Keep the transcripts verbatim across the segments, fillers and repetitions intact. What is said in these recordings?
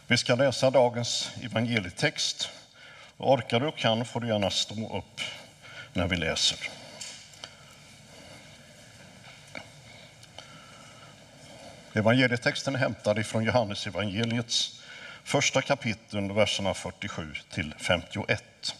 Vi ska läsa dagens evangelietext. Orkar du och kan får du gärna stå upp när vi läser. Evangelietexten är hämtad ifrån Johannes evangeliets första kapitel, verserna fyrtiosju till femtioett.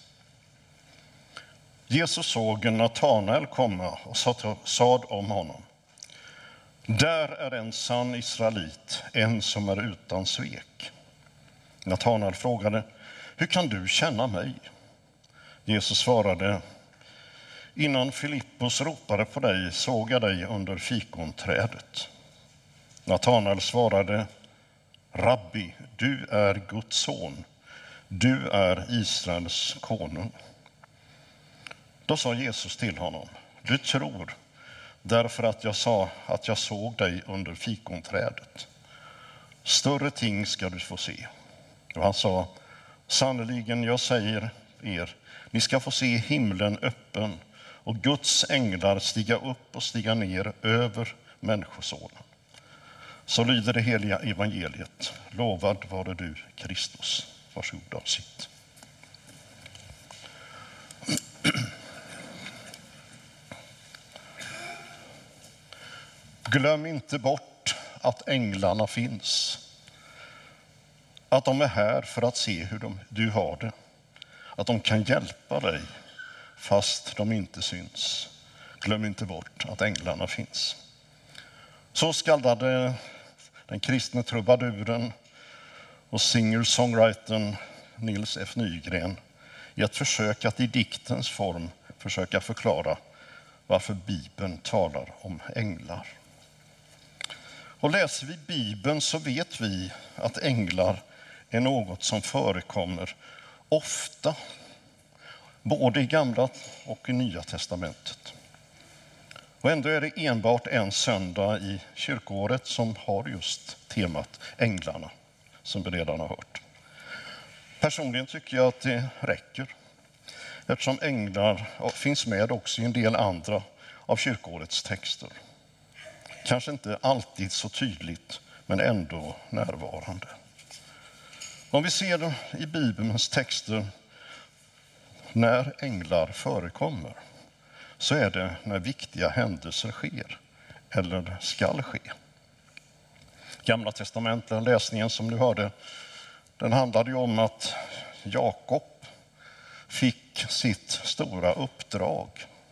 Jesus såg Natanael komma och sade om honom: där är en sann israelit, en som är utan svek. Natanael frågade: hur kan du känna mig? Jesus svarade: innan Filippos ropade på dig såg jag dig under fikonträdet. Natanael svarade: Rabbi, du är Guds son, du är Israels konung. Då sa Jesus till honom: du tror därför att jag sa att jag såg dig under fikonträdet. Större ting ska du få se. Och han sa: sannoliken jag säger er, ni ska få se himlen öppen och Guds änglar stiga upp och stiga ner över människosonen. Så lyder det heliga evangeliet. Lovad vare du, Kristus. Varsågod och sitt. Glöm inte bort att änglarna finns. Att de är här för att se hur de, du har det. Att de kan hjälpa dig fast de inte syns. Glöm inte bort att änglarna finns. Så skaldade den kristna trubaduren och singer-songwritern Nils F. Nygren i ett försök att i diktens form försöka förklara varför Bibeln talar om änglar. Och läser vi Bibeln så vet vi att änglar är något som förekommer ofta, både i Gamla och i Nya testamentet. Och ändå är det enbart en söndag i kyrkoåret som har just temat änglarna, som vi redan har hört. Personligen tycker jag att det räcker, eftersom änglar finns med också i en del andra av kyrkoårets texter. Kanske inte alltid så tydligt, men ändå närvarande. Om vi ser i Bibelns texter när änglar förekommer, så är det när viktiga händelser sker eller skall ske. Gamla testamentet, läsningen som du hörde, den handlade ju om att Jakob fick sitt stora uppdrag.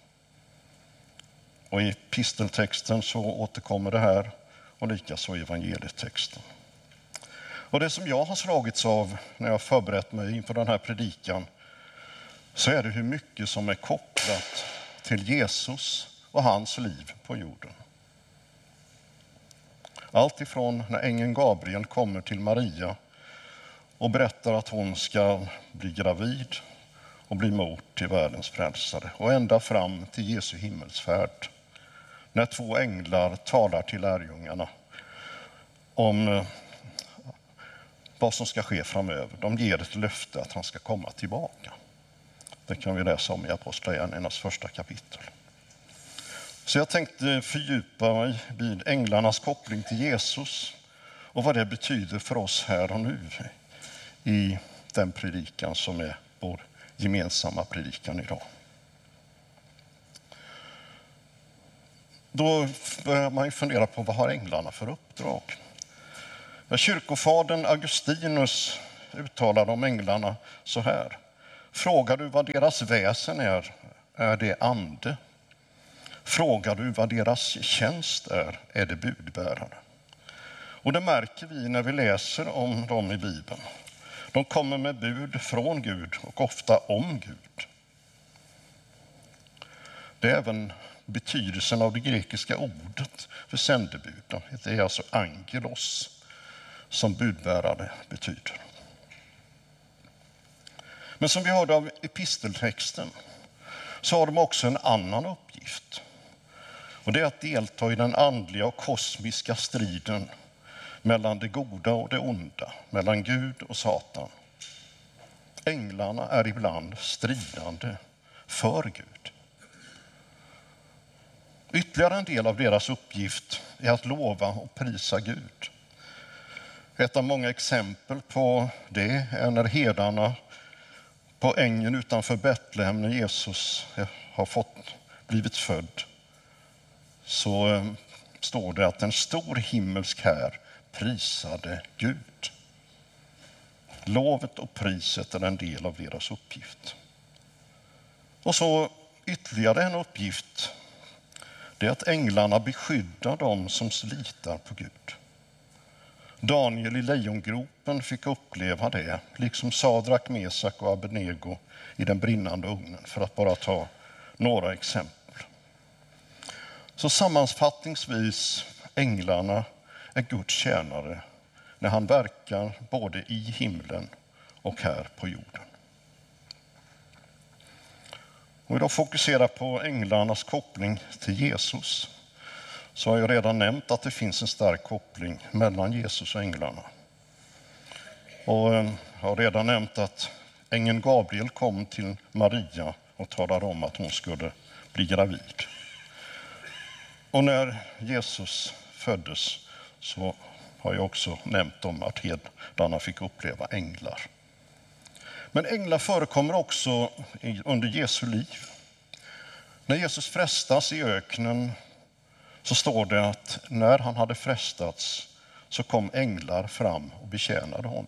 Och i episteltexten så återkommer det här, och likaså i evangelietexten. Och det som jag har slagits av när jag förberett mig inför den här predikan, så är det hur mycket som är kopplat till Jesus och hans liv på jorden. Allt ifrån när ängeln Gabriel kommer till Maria och berättar att hon ska bli gravid och bli mor till världens frälsare, och ända fram till Jesu himmelsfärd, när två änglar talar till lärjungarna om vad som ska ske framöver. De ger ett löfte att han ska komma tillbaka. Det kan vi läsa om i Apostlagärningarnas första kapitel. Så jag tänkte fördjupa mig vid änglarnas koppling till Jesus och vad det betyder för oss här och nu i den predikan som är vår gemensamma predikan idag. Då börjar man ju fundera på vad har änglarna för uppdrag. Kyrkofadern Augustinus uttalade om änglarna så här: frågar du vad deras väsen är, är det ande. Frågar du vad deras tjänst är, är det budbärare. Och det märker vi när vi läser om dem i Bibeln. De kommer med bud från Gud och ofta om Gud. Det är även betydelsen av det grekiska ordet för sändebud. Det är alltså angelos som budbärare betyder. Men som vi hörde av episteltexten så har de också en annan uppgift. Och det är att delta i den andliga och kosmiska striden mellan det goda och det onda, mellan Gud och Satan. Änglarna är ibland stridande för Gud. Ytterligare en del av deras uppgift är att lova och prisa Gud. Ett av många exempel på det är när herdarna på ängen utanför Betlehem, när Jesus har fått, blivit född, så står det att en stor himmelsk här prisade Gud. Lovet och priset är en del av deras uppgift. Och så ytterligare en uppgift, det är att änglarna beskyddar dem som litar på Gud. Daniel i lejongropen fick uppleva det, liksom Sadrak, Mesak och Abednego i den brinnande ugnen, för att bara ta några exempel. Så sammanfattningsvis, änglarna är Guds tjänare när han verkar både i himlen och här på jorden. Och idag fokuserar på änglarnas koppling till Jesus. Så har jag redan nämnt att det finns en stark koppling mellan Jesus och änglarna. Och jag har redan nämnt att ängeln Gabriel kom till Maria och talade om att hon skulle bli gravid. Och när Jesus föddes så har jag också nämnt om att herdarna fick uppleva änglar. Men änglar förekommer också under Jesu liv. När Jesus frestas i öknen så står det att när han hade frestats så kom änglar fram och betjänade honom.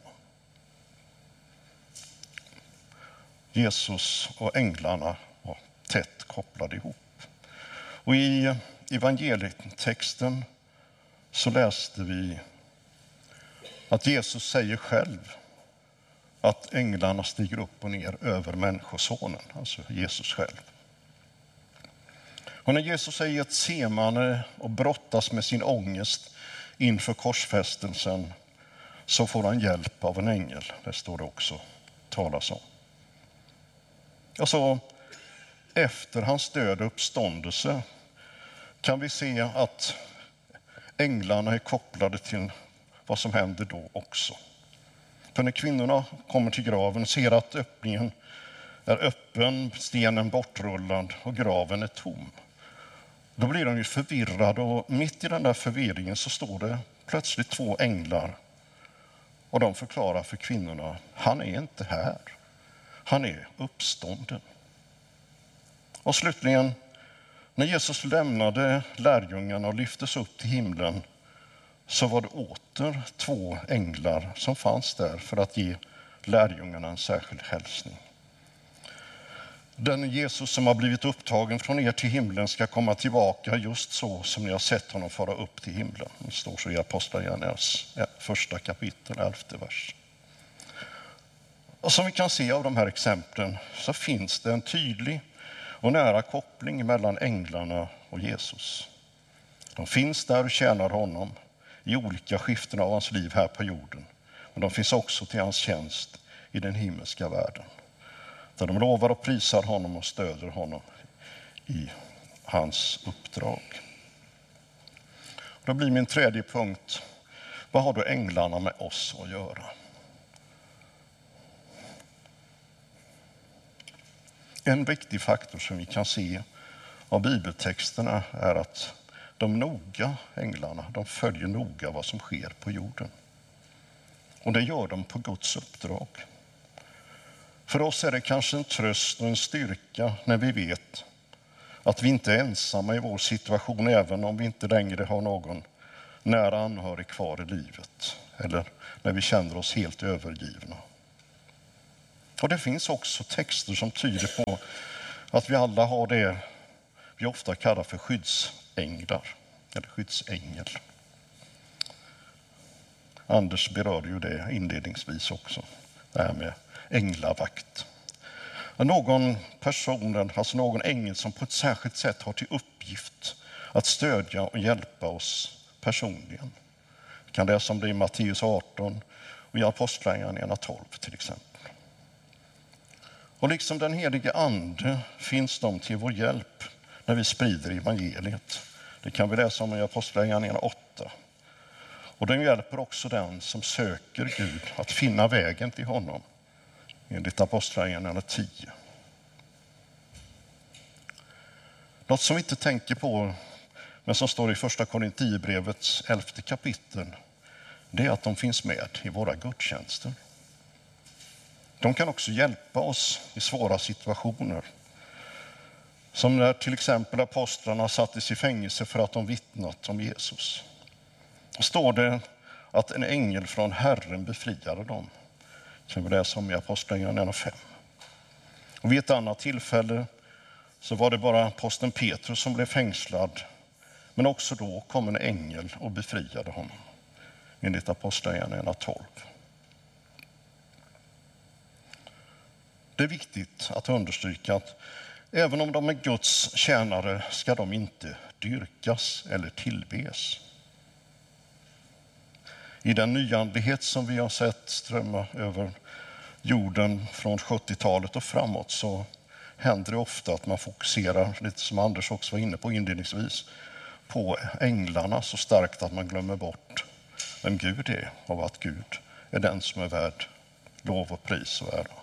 Jesus och änglarna var tätt kopplade ihop. Och i evangelietexten så läste vi att Jesus säger själv att änglarna stiger upp och ner över människosonen, alltså Jesus själv. Och när Jesus är i ett semane och brottas med sin ångest inför korsfästelsen så får han hjälp av en ängel. Det står det också talas om. Och så efter hans död och uppståndelse kan vi se att änglarna är kopplade till vad som händer då också. För när kvinnorna kommer till graven ser att öppningen är öppen, stenen bortrullad och graven är tom. Då blir de ju förvirrade och mitt i den där förvirringen så står det plötsligt två änglar och de förklarar för kvinnorna, han är inte här, han är uppstånden. Och slutligen, när Jesus lämnade lärjungarna och lyftes upp till himlen så var det åter två änglar som fanns där för att ge lärjungarna en särskild hälsning. Den Jesus som har blivit upptagen från er till himlen ska komma tillbaka just så som ni har sett honom fara upp till himlen. Det står så i Apostlagärningarnas första kapitel, elfte vers. Och som vi kan se av de här exemplen så finns det en tydlig och nära koppling mellan änglarna och Jesus. De finns där och tjänar honom i olika skiften av hans liv här på jorden. Men de finns också till hans tjänst i den himmelska världen. Där de lovar och prisar honom och stöder honom i hans uppdrag. Då blir min tredje punkt, vad har då änglarna med oss att göra? En viktig faktor som vi kan se av bibeltexterna är att de noga, änglarna, de följer noga vad som sker på jorden. Och det gör de på Guds uppdrag. För oss är det kanske en tröst och en styrka när vi vet att vi inte är ensamma i vår situation även om vi inte längre har någon nära anhörig kvar i livet eller när vi känner oss helt övergivna. Och det finns också texter som tyder på att vi alla har det vi ofta kallar för skyddsänglar eller skyddsängel. Anders berörde ju det inledningsvis också, det här med änglavakt. Någon person, alltså någon ängel som på ett särskilt sätt har till uppgift att stödja och hjälpa oss personligen. Vi kan läsa om det i Matteus arton och i Apostlagärningarna tolv till exempel. Och liksom den helige ande finns de till vår hjälp när vi sprider evangeliet. Det kan vi läsa om i Apostlagärningarna åtta. Och den hjälper också den som söker Gud att finna vägen till honom. Enligt Apostlagärningarna tio. Något som vi inte tänker på, men som står i första Korinthierbrevets elfte kapitel, det är att de finns med i våra gudstjänster. De kan också hjälpa oss i svåra situationer. Som när till exempel apostlarna sattes i fängelse för att de vittnat om Jesus. Då står det att en ängel från Herren befriade dem. Kan vi läsa om i Apostlagärningarna fem. Och vid ett annat tillfälle så var det bara aposteln Petrus som blev fängslad. Men också då kom en ängel och befriade honom. Enligt Apostlagärningarna tolv. Det är viktigt att understryka att även om de är Guds tjänare ska de inte dyrkas eller tillbes. I den nyandlighet som vi har sett strömma över jorden från sjuttiotalet och framåt så händer det ofta att man fokuserar, lite som Anders också var inne på inledningsvis, på änglarna så starkt att man glömmer bort vem Gud är och att Gud är den som är värd lov och pris och ära.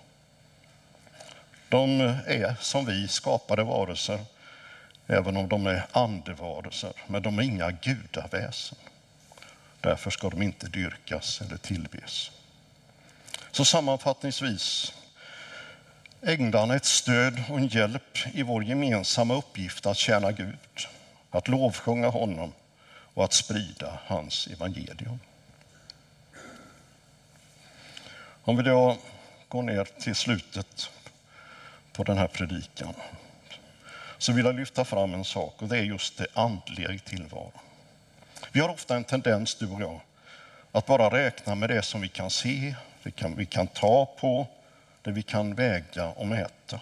De är som vi skapade varelser, även om de är andevarelser, men de är inga gudaväsen. Därför ska de inte dyrkas eller tillbes. Så sammanfattningsvis, änglarna är ett stöd och en hjälp i vår gemensamma uppgift att tjäna Gud, att lovsjunga honom och att sprida hans evangelium. Om vi då går ner till slutet på den här predikan så vill jag lyfta fram en sak, och det är just det andliga i tillvaron. Vi har ofta en tendens, du och jag, att bara räkna med det som vi kan se, vi kan, vi kan ta på, det vi kan väga och mäta.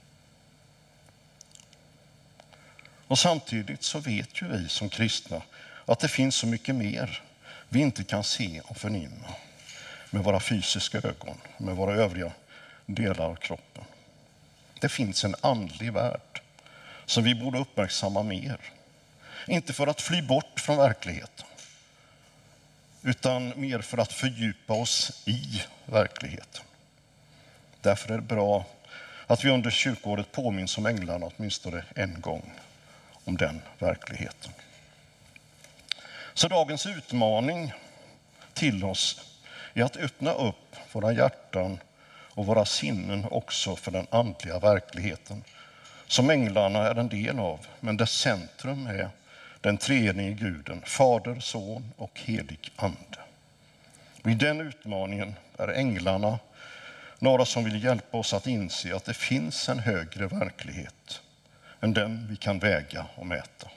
Och samtidigt så vet ju vi som kristna att det finns så mycket mer vi inte kan se och förnimma med våra fysiska ögon, med våra övriga delar av kroppen. Det finns en andlig värld som vi borde uppmärksamma mer. Inte för att fly bort från verkligheten, utan mer för att fördjupa oss i verkligheten. Därför är det bra att vi under kyrkoåret påminns om änglarna åtminstone en gång om den verkligheten. Så dagens utmaning till oss är att öppna upp våra hjärtan och våra sinnen också för den andliga verkligheten som änglarna är en del av, men dess centrum är den treenige Guden, Fader, Son och helig ande. Och i den utmaningen är änglarna några som vill hjälpa oss att inse att det finns en högre verklighet än den vi kan väga och mäta.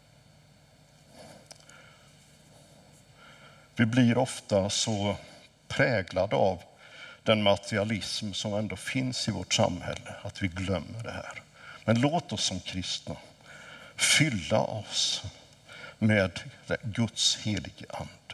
Vi blir ofta så präglade av den materialism som ändå finns i vårt samhälle att vi glömmer det här. Men låt oss som kristna fylla oss med Guds helige ande.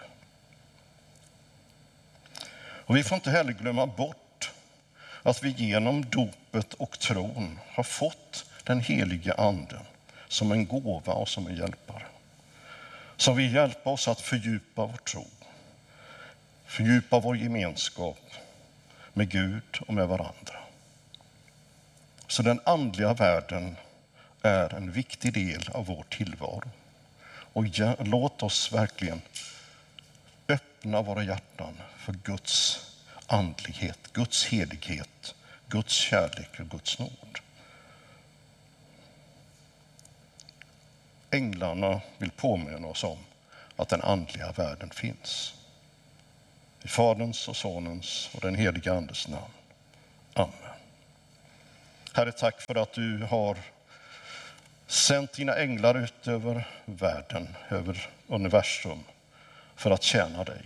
Och vi får inte heller glömma bort att vi genom dopet och tron har fått den helige anden som en gåva och som en hjälpare. Som vill hjälpa oss att fördjupa vår tro, fördjupa vår gemenskap med Gud och med varandra. Så den andliga världen är en viktig del av vår tillvaro. Och låt oss verkligen öppna våra hjärtan för Guds andlighet, Guds helighet, Guds kärlek och Guds nåd. Änglarna vill påminna oss om att den andliga världen finns. I Faderns och Sonens och den heliga Andes namn. Amen. Herre, tack för att du har sänt dina änglar ut över världen, över universum, för att tjäna dig.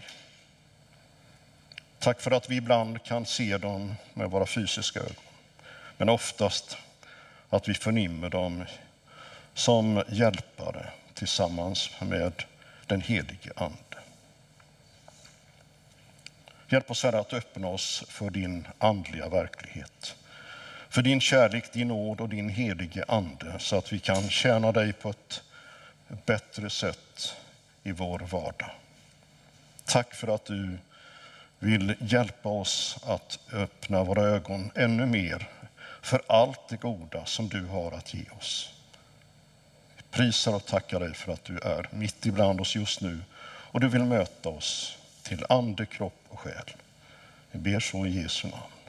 Tack för att vi ibland kan se dem med våra fysiska ögon, men oftast att vi förnimmer dem som hjälpare tillsammans med den helige ande. Hjälp oss, Herre, att öppna oss för din andliga verklighet. För din kärlek, din nåd och din helige ande, så att vi kan tjäna dig på ett bättre sätt i vår vardag. Tack för att du vill hjälpa oss att öppna våra ögon ännu mer för allt det goda som du har att ge oss. Vi prisar och tackar dig för att du är mitt ibland oss just nu och du vill möta oss till ande, kropp och själ. Vi ber så i Jesu namn.